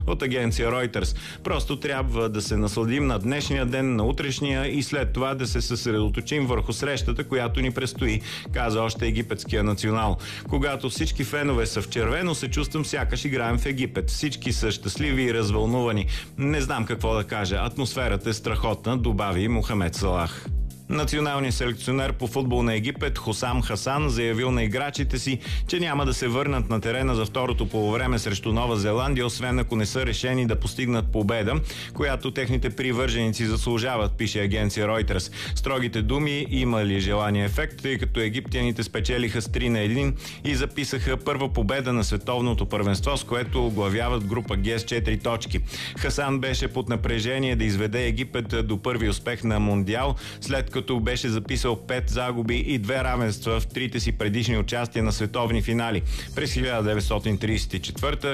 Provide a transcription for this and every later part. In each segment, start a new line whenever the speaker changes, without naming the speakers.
От агенция Reuters. Просто трябва да се насладим на днешния ден, на утрешния и след това да се съсредоточим върху срещата, която ни предстои, каза още египетския национал. Когато всички фенове са в червено, се чувствам сякаш играем в Египет. Всички са щастливи и развълнувани. Не знам какво да кажа. Атмосферата е страхотна, добави Мохамед Салах. Националният селекционер по футбол на Египет Хусам Хасан заявил на играчите си, че няма да се върнат на терена за второто полувреме срещу Нова Зеландия, освен ако не са решени да постигнат победа, която техните привърженици заслужават, пише агенция Reuters. Строгите думи имали желания ефект, тъй като египтяните спечелиха с 3-1 и записаха първа победа на световното първенство, с което оглавяват група Г с 4 точки. Хасан беше под напрежение да изведе Египет до първи успех на Мондиал, след като беше записал 5 загуби и 2 равенства в трите си предишни участия на световни финали през 1934,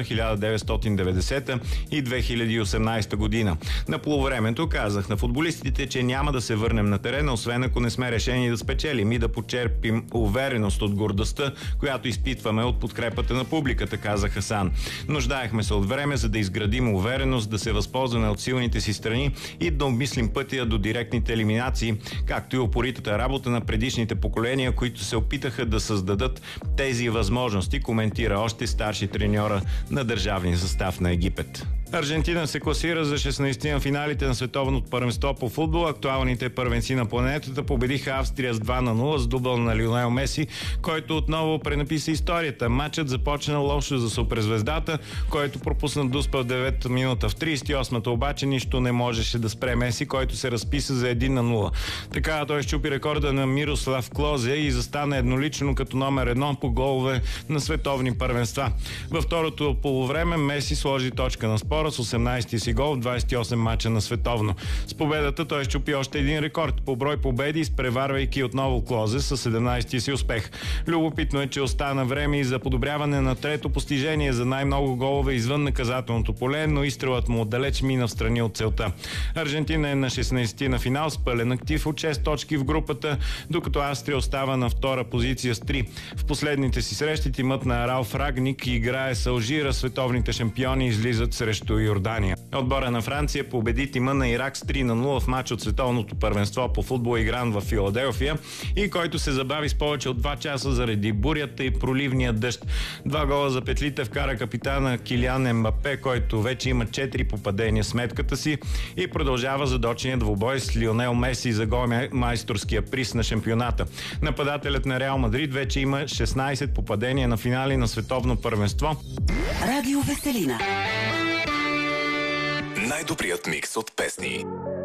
1990 и 2018 година. На полувремето казах на футболистите, че няма да се върнем на терена, освен ако не сме решени да спечелим и да почерпим увереност от гордостта, която изпитваме от подкрепата на публиката, каза Хасан. Нуждаехме се от време, за да изградим увереност, да се възползваме от силните си страни и да обмислим пътя до директните елиминации, както и упоритата работа на предишните поколения, които се опитаха да създадат тези възможности, коментира още старши треньора на държавния състав на Египет. Аржентина се класира за 16 на финалите на световното първенство по футбол. Актуалните първенци на планетата победиха Австрия с 2-0 с дубъл на Лионел Меси, който отново пренаписа историята. Матчът започна лошо за суперзвездата, който пропусна дуспа в 9-та минута. В 38-та обаче нищо не можеше да спре Меси, който се разписа за 1-0. Така той счупи рекорда на Мирослав Клозе и застана еднолично като номер 1 по голове на световни първенства. Във второто полувреме Меси сложи точка на спора с 18-ти си гол в 28 мача на световно. С победата той счупи още един рекорд по брой победи, изпреварвайки отново Клозе с 17-ти си успех. Любопитно е, че остана време и за подобряване на трето постижение за най-много голове извън наказателното поле, но изстрелът му отдалеч мина в страни от целта. Аржентина е на 16-ти на финал с пълен актив от 6 точки в групата, докато Австрия остава на втора позиция с 3. В последните си срещи тимът на Ралф Рагник играе с Алжира, световните шампиони излизат срещу Йордания. Отбора на Франция победи тима на Ирак с 3-0 в матч от световното първенство по футбол, игран в Филаделфия и който се забави с повече от 2 часа заради бурята и проливния дъжд. 2 гола за петлите вкара капитана Килиан Ембапе, който вече има 4 попадения в сметката си и продължава задочния двубой с Лионел Меси за гол майсторския приз на шампионата. Нападателят на Реал Мадрид вече има 16 попадения на финали на световно първенство.
Радио Веселина.
Най-добрият микс от песни.